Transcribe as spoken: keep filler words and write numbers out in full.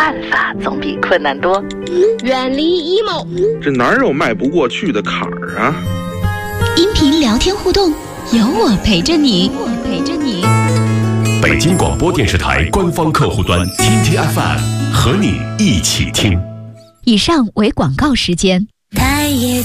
办法总比困难多。 远离 emo， 这哪有迈不过去的坎儿啊？ 音频聊天互动，有我陪着你，我陪着你。 北京广播电视台官方客户端 T T F M 和你一起听。 以上为广告时间。